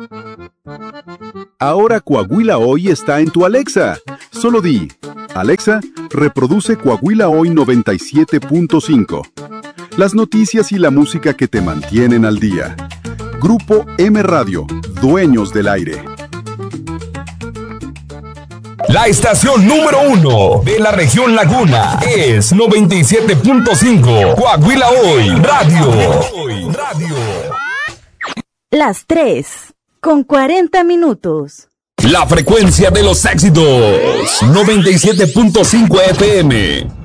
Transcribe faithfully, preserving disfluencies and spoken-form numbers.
Ahora Coahuila Hoy está en tu Alexa. Solo di, Alexa, reproduce Coahuila Hoy noventa y siete punto cinco. Las noticias y la música que te mantienen al día. Grupo M Radio, dueños del aire. La estación número uno de la región Laguna es noventa y siete punto cinco. Coahuila Hoy Radio. Radio. Las tres, con cuarenta minutos. La frecuencia de los éxitos. noventa y siete punto cinco F M.